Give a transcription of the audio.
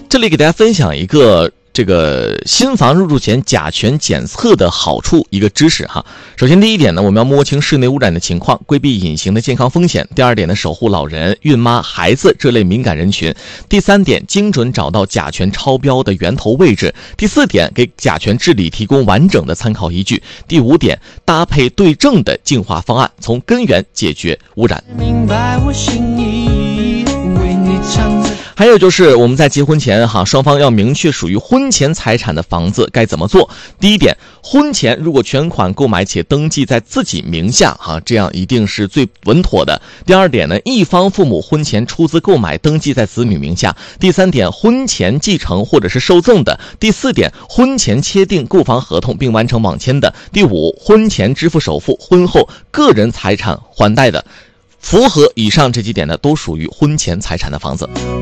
这里给大家分享一个这个新房入住前甲醛检测的好处一个知识哈。首先第一点呢，我们要摸清室内污染的情况，规避隐形的健康风险。第二点呢，守护老人、孕妈、孩子这类敏感人群。第三点，精准找到甲醛超标的源头位置。第四点，给甲醛治理提供完整的参考依据。第五点，搭配对症的净化方案，从根源解决污染。明白我心意，为你唱。还有就是我们在结婚前双方要明确属于婚前财产的房子该怎么做。第一点，婚前如果全款购买且登记在自己名下这样一定是最稳妥的。第二点呢，一方父母婚前出资购买登记在子女名下。第三点，婚前继承或者是受赠的。第四点，婚前签订购房合同并完成网签的。第五，婚前支付首付，婚后个人财产还贷的。符合以上这几点呢，都属于婚前财产的房子。